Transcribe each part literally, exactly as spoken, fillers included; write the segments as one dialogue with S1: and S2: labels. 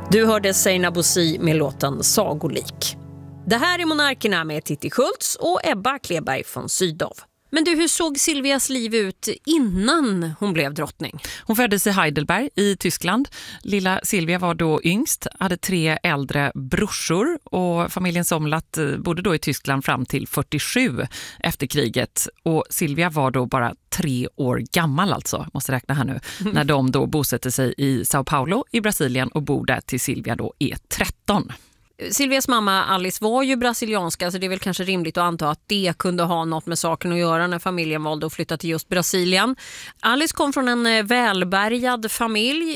S1: Du hörde Seinabo Bosi med låten Sagolik. Det här är Monarkerna med Titti Schultz och Ebba Kleberg från Sydow. Men du, hur såg Silvias liv ut innan hon blev drottning?
S2: Hon föddes i Heidelberg i Tyskland. Lilla Silvia var då yngst, hade tre äldre brorsor och familjen Somlat bodde då i Tyskland fram till fyrtiosju efter kriget. Och Silvia var då bara tre år gammal alltså, måste räkna här nu, mm. när de då bosatte sig i Sao Paulo i Brasilien och bor där till Silvia då är tretton.
S1: Silvias mamma Alice var ju brasilianska, så det är väl kanske rimligt att anta att det kunde ha något med saken att göra när familjen valde att flytta till just Brasilien. Alice kom från en välbärgad familj,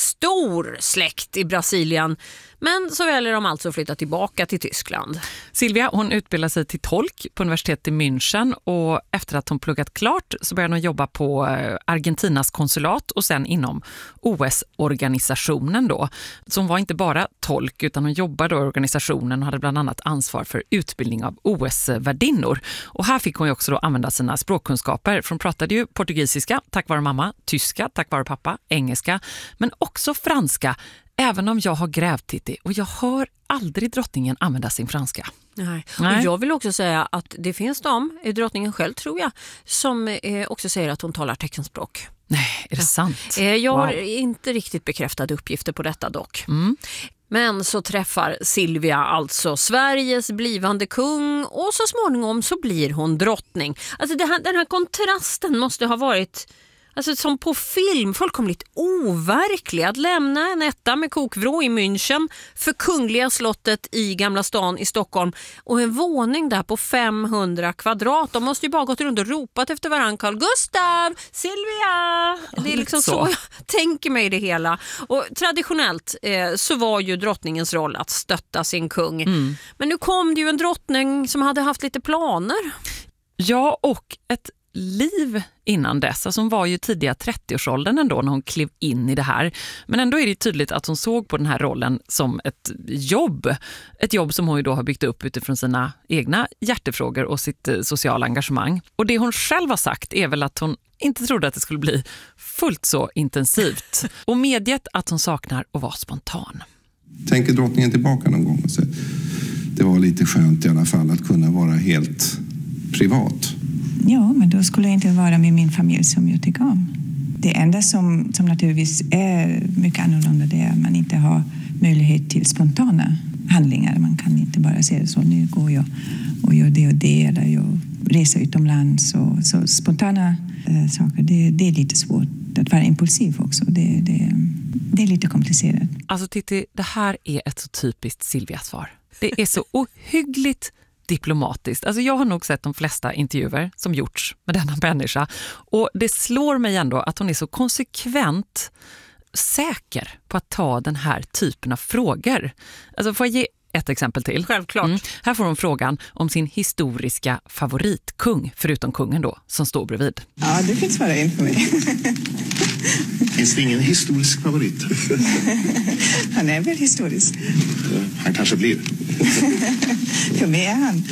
S1: stor släkt i Brasilien, men så väljer de alltså att flytta tillbaka till Tyskland.
S2: Silvia, hon utbildade sig till tolk på universitetet i München och efter att hon pluggat klart så började hon jobba på Argentinas konsulat och sen inom O S-organisationen då. Så hon var inte bara tolk utan hon jobbade i organisationen och hade bland annat ansvar för utbildning av O S-värdinnor. Och här fick hon ju också då använda sina språkkunskaper, för hon pratade ju portugisiska tack vare mamma, tyska tack vare pappa, engelska, men också franska. Även om jag har grävt, Titti, och jag hör aldrig drottningen använda sin franska.
S1: Nej. Nej. Och jag vill också säga att det finns de, drottningen själv tror jag, som eh, också säger att hon talar teckenspråk.
S2: Nej, är det ja. sant?
S1: Eh, jag har wow. inte riktigt bekräftade uppgifter på detta dock.
S2: Mm.
S1: Men så träffar Silvia alltså Sveriges blivande kung och så småningom så blir hon drottning. Alltså det här, den här kontrasten måste ha varit... Alltså som på film, fullkomligt overklig att lämna en etta med kokvrå i München för kungliga slottet i Gamla stan i Stockholm och en våning där på femhundra kvadrat. De måste ju bara gått runt och ropat efter varann. Carl Gustav, Silvia! Det är liksom så. så jag tänker mig det hela. Och traditionellt eh, så var ju drottningens roll att stötta sin kung. Mm. Men nu kom det ju en drottning som hade haft lite planer.
S2: Ja, och ett liv innan dess. Alltså hon var ju tidiga trettioårsåldern ändå när hon klev in i det här. Men ändå är det tydligt att hon såg på den här rollen som ett jobb. Ett jobb som hon ju då har byggt upp utifrån sina egna hjärtefrågor och sitt sociala engagemang. Och det hon själv har sagt är väl att hon inte trodde att det skulle bli fullt så intensivt. Och medgett att hon saknar att vara spontan.
S3: Tänker drottningen tillbaka någon gång och säga, det var lite skönt i alla fall att kunna vara helt privat.
S4: Ja, men då skulle jag inte vara med min familj som jag tycker om. Det enda som, som naturligtvis är mycket annorlunda det är att man inte har möjlighet till spontana handlingar. Man kan inte bara säga så, nu går jag och gör det och det eller jag reser utomlands. Och, så spontana äh, saker, det, det är lite svårt att vara impulsiv också. Det, det, det är lite komplicerat.
S2: Alltså Titti, det här är ett så typiskt Silvia-svar. Det är så ohyggligt diplomatiskt. Alltså jag har nog sett de flesta intervjuer som gjorts med denna människa och det slår mig ändå att hon är så konsekvent säker på att ta den här typen av frågor. Alltså får jag ge ett exempel till?
S1: Självklart. Mm.
S2: Här får hon frågan om sin historiska favoritkung, förutom kungen då, som står bredvid.
S4: Ja, du kan svara in för mig.
S5: Finns det ingen historisk favorit?
S4: Han är väl historisk.
S5: Han kanske blir.
S4: För mig är han.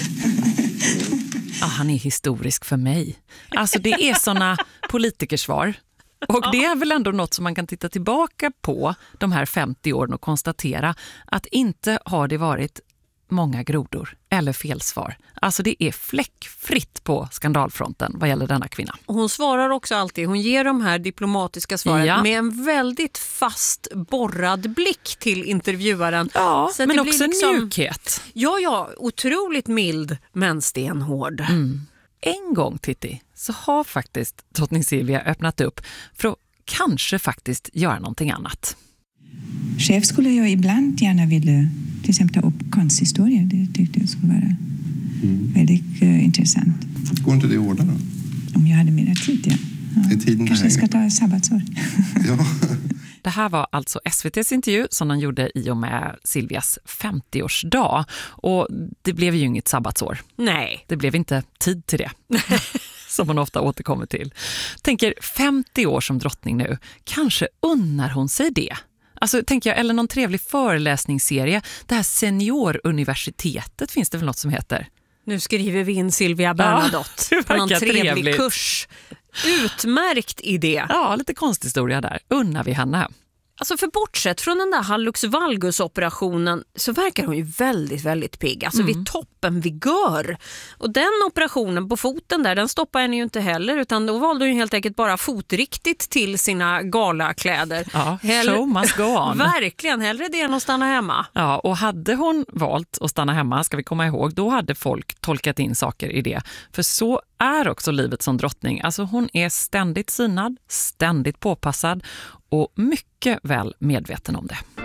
S2: Ja, han är historisk för mig. Alltså det är såna politikersvar. Och det är väl ändå något som man kan titta tillbaka på de här femtio åren och konstatera att inte har det varit många grodor eller felsvar. Alltså det är fläckfritt på skandalfronten vad gäller denna kvinna.
S1: Hon svarar också alltid, hon ger de här diplomatiska svaren ja. med en väldigt fast borrad blick till intervjuaren.
S2: Ja,
S1: så
S2: men
S1: det
S2: också
S1: blir liksom,
S2: mjukhet.
S1: Ja, ja, otroligt mild men stenhård.
S2: Mm. En gång, Titti, så har faktiskt drottning Silvia öppnat upp för att kanske faktiskt göra någonting annat.
S4: Själv skulle jag ibland gärna vilja till exempel ta upp konsthistoria. Det tyckte jag skulle vara mm. väldigt uh, intressant.
S3: Går inte det i orda då?
S4: Om jag hade mer tid, ja. ja.
S3: Är tiden
S4: kanske jag ska ta sabbatsår.
S3: Ja.
S2: Det här var alltså S V T:s intervju som han gjorde i och med Silvias femtioårsdag. Och det blev ju inget sabbatsår.
S1: Nej.
S2: Det blev inte tid till det. Som man ofta återkommer till. Tänker femtio år som drottning nu. Kanske unnar hon sig det? Alltså tänker jag, eller någon trevlig föreläsningsserie. Det här senioruniversitetet finns det väl något som heter?
S1: Nu skriver vi in Silvia Bernadotte
S2: ja,
S1: på någon trevlig
S2: trevligt.
S1: kurs. Utmärkt idé.
S2: Ja, lite konsthistoria där. Unnar vi henne.
S1: Alltså för bortsett från den där hallux valgus-operationen så verkar hon ju väldigt, väldigt pigg. Alltså mm. vid toppen vigör. Och den operationen på foten där, den stoppade henne ju inte heller, utan då valde hon ju helt enkelt bara fotriktigt till sina galakläder.
S2: Ja, Hell- show must go on.
S1: Verkligen, hellre det än att stanna hemma.
S2: Ja, och hade hon valt att stanna hemma, ska vi komma ihåg, då hade folk tolkat in saker i det. För så är också livet som drottning. Alltså hon är ständigt synad, ständigt påpassad och mycket väl medveten om det.